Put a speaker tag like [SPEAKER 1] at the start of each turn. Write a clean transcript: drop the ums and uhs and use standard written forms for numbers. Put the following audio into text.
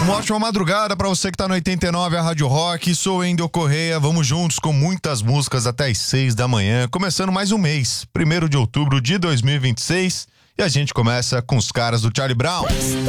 [SPEAKER 1] Uma ótima madrugada pra você que tá no 89, a Rádio Rock. Sou Wendel Correia. Vamos juntos com muitas músicas até as 6 da manhã. Começando mais um mês, 1º de outubro de 2026. E a gente começa com os caras do Charlie Brown.